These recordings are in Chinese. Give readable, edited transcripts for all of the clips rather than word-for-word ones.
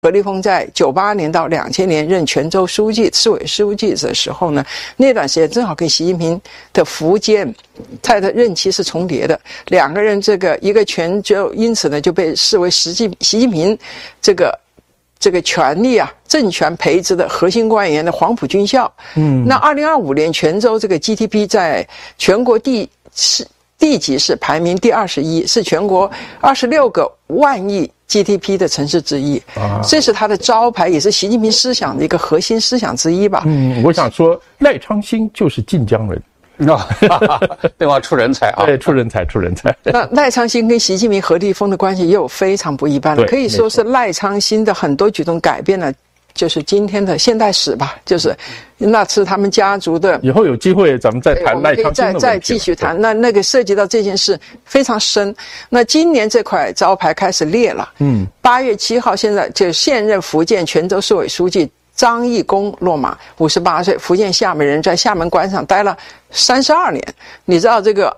何立峰在98年到2000年任泉州书记、市委书记的时候呢，那段时间正好跟习近平的福建他的任期是重叠的，两个人一个泉州，因此呢就被视为习近平这个权力啊政权培植的核心官员的黄埔军校。那2025年泉州这个 GDP 在全国地级市排名第21，是全国26个万亿 GDP 的城市之一，这是他的招牌，也是习近平思想的一个核心思想之一吧。 我想说赖昌星就是晋江人。 对吧？出人才啊！ 对，出人才。 那赖昌星跟习近平、何立峰的关系也有非常不一般的，可以说是赖昌星的很多举动改变了，就是今天的现代史吧。就是那是他们家族的。以后有机会咱们再谈赖昌星的问题。 再继续谈。那个涉及到这件事非常深。那今年这块招牌开始裂了。8月7号，现在就现任福建泉州市委书记张义功落马，58岁，福建厦门人，在厦门关上待了32年。你知道这个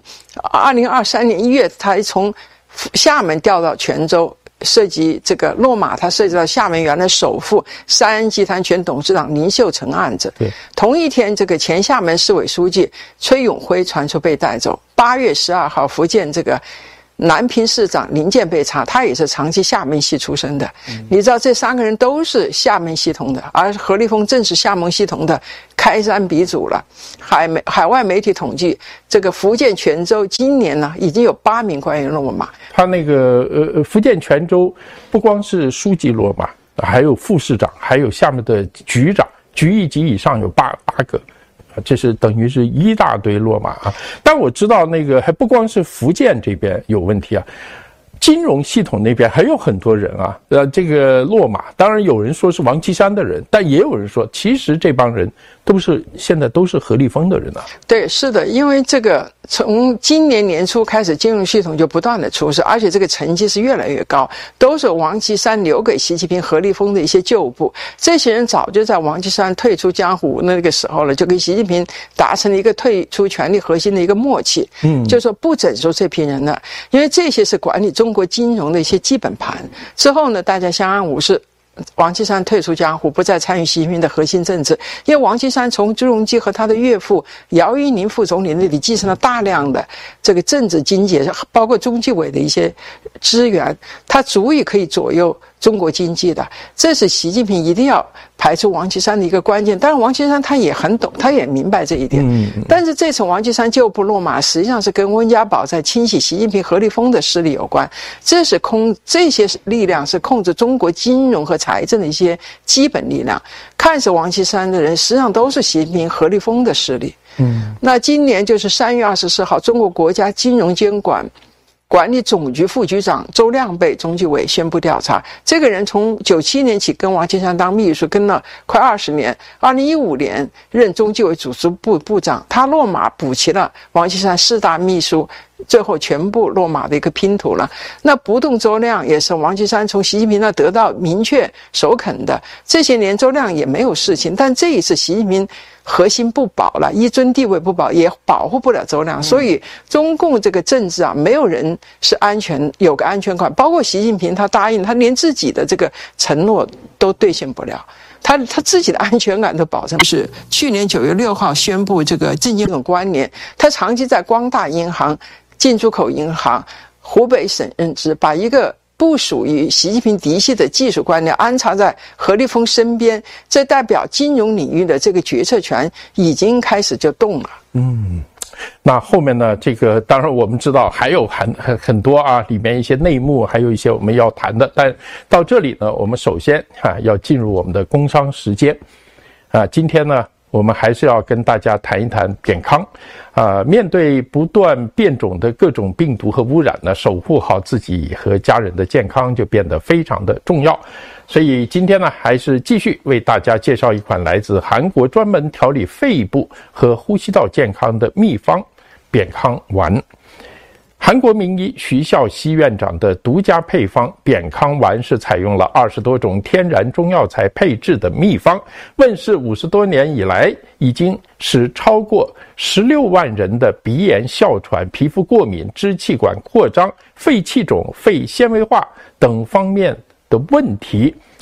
2023年1月，他从厦门调到泉州，涉及这个落马，他涉及到厦门原来首富三安集团前董事长林秀成案子。同一天，这个前厦门市委书记崔永辉传出被带走。8月12号，福建这个南平市长林健被查，他也是长期厦门系出身的。你知道这3个人都是厦门系统的，而何立峰正是厦门系统的开山鼻祖了。海外媒体统计，这个福建泉州今年呢已经有8名官员落马。 他那个福建泉州不光是书记落马，还有副市长，还有下面的局长，局一级以上有8个。这是等于是一大堆落马啊！但我知道那个还不光是福建这边有问题啊，金融系统那边还有很多人啊，这个落马。当然有人说是王岐山的人，但也有人说其实这帮人现在都是何立峰的人啊。 对，是的，因为这个从今年年初开始，金融系统就不断的出事，而且这个成绩是越来越高，都是王岐山留给习近平、何立峰的一些旧部。这些人早就在王岐山退出江湖那个时候了，就跟习近平达成了一个退出权力核心的一个默契。就说不整肃这批人了，因为这些是管理中国金融的一些基本盘。之后呢，大家相安无事。王岐山退出江湖，不再参与习近平的核心政治，因为王岐山从朱镕基和他的岳父姚依宁副总理那里继承了大量的这个政治经济，包括中纪委的一些资源，他足以可以左右中国经济的。这是习近平一定要排除王岐山的一个关键。当然王岐山他也很懂，他也明白这一点。但是这次王岐山旧部落马，实际上是跟温家宝在清洗习近平、何立峰的势力有关。这些力量是控制中国金融和财政的一些基本力量。看似王岐山的人，实际上都是习近平、何立峰的势力。那今年就是3月24号，中国国家金融监管理总局副局长周亮被中纪委宣布调查。这个人从97年起跟王岐山当秘书，跟了快20年。2015年任中纪委组织部部长，他落马补齐了王岐山4大秘书最后全部落马的一个拼图了。那不动周亮也是王岐山从习近平那得到明确首肯的。这些年周亮也没有事情，但这一次习近平核心不保了，一尊地位不保，也保护不了周亮。所以中共这个政治啊，没有人是有个安全感，包括习近平，他答应，他连自己的这个承诺都兑现不了，他自己的安全感都保证。是去年9月6号宣布这个证监总关联，他长期在光大银行、进出口银行、湖北省任职，把一个不属于习近平嫡系的技术官僚安插在何立峰身边，这代表金融领域的这个决策权已经开始就动了。 那后面呢，这个当然我们知道还有很多啊，里面一些内幕，还有一些我们要谈的。但到这里呢，我们首先要进入我们的工商时间。今天呢，我们还是要跟大家谈一谈扁康。面对不断变种的各种病毒和污染呢，守护好自己和家人的健康就变得非常的重要。所以今天呢，还是继续为大家介绍一款来自韩国专门调理肺部和呼吸道健康的秘方扁康丸。韩国名医徐孝熙院长的独家配方扁康丸是采用了20多种天然中药材配制的秘方，问世50多年以来，已经使超过16万人的鼻炎、哮喘、皮肤过敏、支气管扩张、肺气肿、肺纤维化等方面的问题